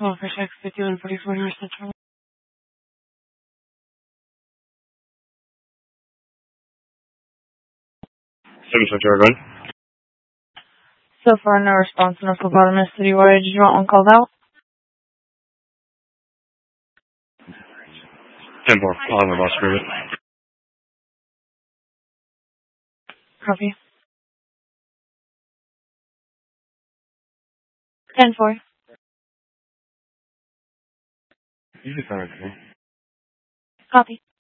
Well, for 651 44 North Central. 7 Central, go ahead. So far, no response on our phlebotomist citywide. Did you want one called out? 10-4, I'll have my boss approve it. Copy. 10-4. You just sent it to me. Copy.